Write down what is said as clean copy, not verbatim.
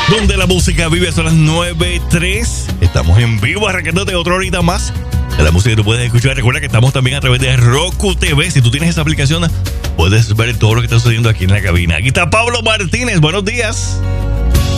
donde la música vive. Son las 9:03. Estamos en vivo, arrancándote otra horita más de la música que tú puedes escuchar. Recuerda que estamos también a través de Roku TV. Si tú tienes esa aplicación, puedes ver todo lo que está sucediendo aquí en la cabina. Aquí está Pablo Martínez. Buenos días.